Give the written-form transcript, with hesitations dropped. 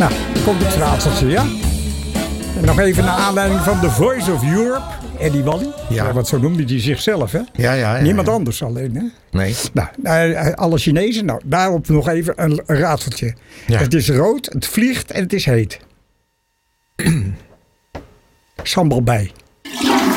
Nou, komt het raadseltje, ja? En nog even naar aanleiding van The Voice of Europe. Eddie Wally. Ja. Want zo noemde hij zichzelf, hè? Ja. Niemand anders alleen, hè? Nee. Nou, alle Chinezen. Nou, daarop nog even een raadseltje. Ja. Het is rood, het vliegt en het is heet. Sambal bij.